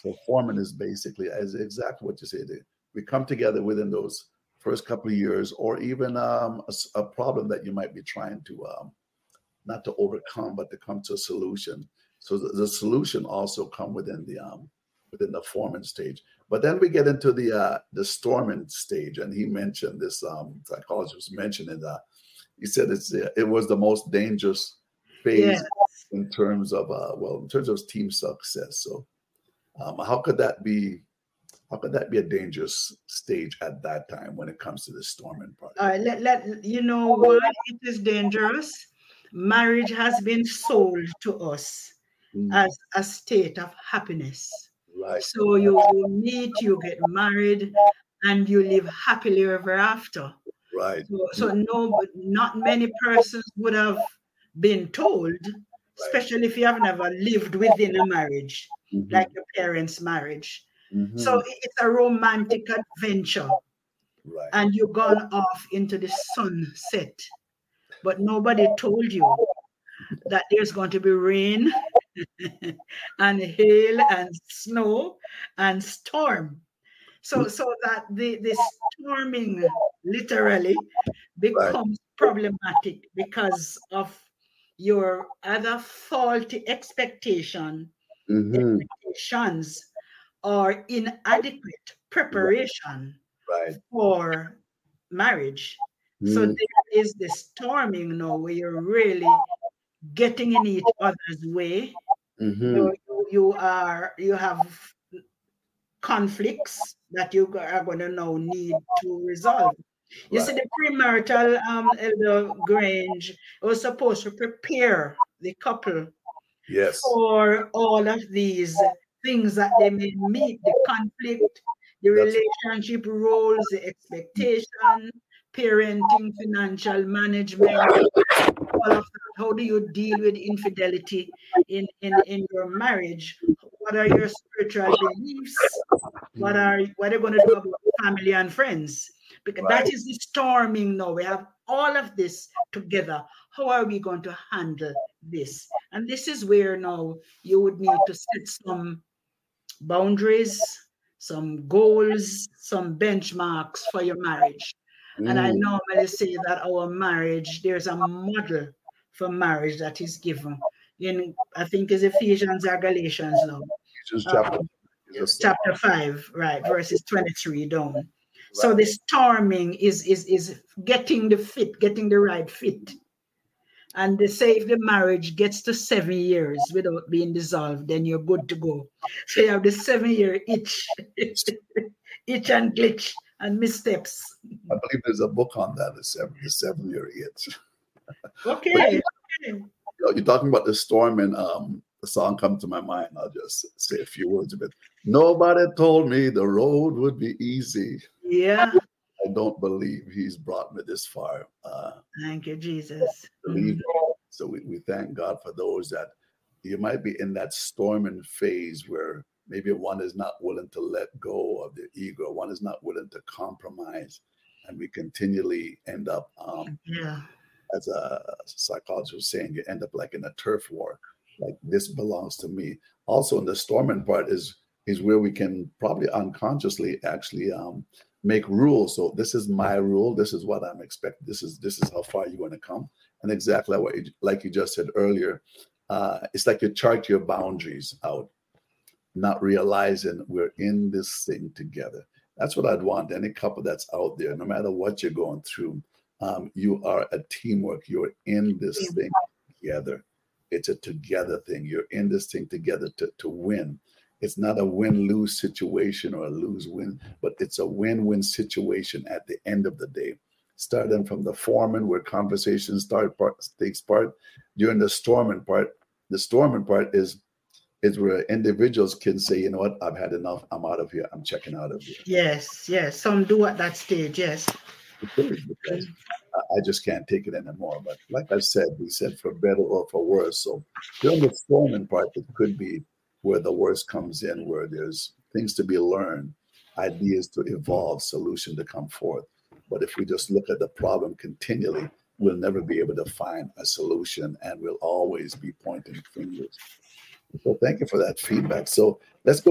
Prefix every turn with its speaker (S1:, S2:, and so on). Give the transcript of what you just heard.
S1: So forming is basically as exactly what you said. We come together within those first couple of years, or even a problem that you might be trying to not to overcome, but to come to a solution. So the solution also come within the forming stage. But then we get into the storming stage, and he mentioned this. Psychologist was mentioning that he said it was the most dangerous phase in terms of team success. So how could that be? How could that be a dangerous stage at that time when it comes to the storming part?
S2: All right, let you know why it is dangerous. Marriage has been sold to us as a state of happiness.
S1: Right.
S2: So you meet, you get married, and you live happily ever after.
S1: Right.
S2: So not many persons would have been told, especially if you have never lived within a marriage, like your parents' marriage. So it's a romantic adventure.
S1: Right.
S2: And you've gone off into the sunset. But nobody told you that there's going to be rain and hail and snow and storm. So that the storming literally becomes problematic because of your other faulty expectations or inadequate preparation for marriage. So there is the storming now where you're really getting in each other's way. You have conflicts that you are going to now need to resolve. You see, the premarital Elder Grange was supposed to prepare the couple for all of these things that they may meet, the conflict, the relationship roles, the expectation, parenting, financial management, all of that. How do you deal with infidelity in your marriage? What are your spiritual beliefs? What are you going to do about family and friends? Because that is the storming now. We have all of this together. How are we going to handle this? And this is where now you would need to set some boundaries, some goals, some benchmarks for your marriage. And I normally say that our marriage, there's a model for marriage that is given in, I think it's Ephesians or Galatians now. Chapter 5, right, verses 23 down. So the storming is getting the right fit. And they say if the marriage gets to 7 years without being dissolved, then you're good to go. So you have the 7-year itch and glitch and missteps.
S1: I believe there's a book on that, the 7-year itch.
S2: Okay.
S1: You're talking about the storm, and the song comes to my mind. I'll just say a few words of it. Nobody told me the road would be easy.
S2: Yeah.
S1: I don't believe he's brought me this far.
S2: Thank you, Jesus.
S1: So we thank God for those that you might be in that storming phase where maybe one is not willing to let go of their ego, one is not willing to compromise, and we continually end up, as a psychologist was saying, you end up like in a turf war, like this belongs to me. Also, in the storming part is where we can probably unconsciously actually make rules. So this is my rule. This is what I'm expecting. This is how far you're going to come. And exactly like you just said earlier, it's like you chart your boundaries out, not realizing we're in this thing together. That's what I'd want any couple that's out there, no matter what you're going through. You are a teamwork. You're in this thing together. It's a together thing. You're in this thing together to win. It's not a win-lose situation or a lose-win, but it's a win-win situation at the end of the day. Starting from the forming, where conversations takes part. During the storming part is where individuals can say, you know what, I've had enough. I'm out of here. I'm checking out of here.
S2: Yes. Some do at that stage, yes.
S1: Because I just can't take it anymore. But like I said, we said for better or for worse. So during the storming part, it could be where the worst comes in, where there's things to be learned, ideas to evolve, solution to come forth. But if we just look at the problem continually, we'll never be able to find a solution, and we'll always be pointing fingers. So thank you for that feedback. So let's go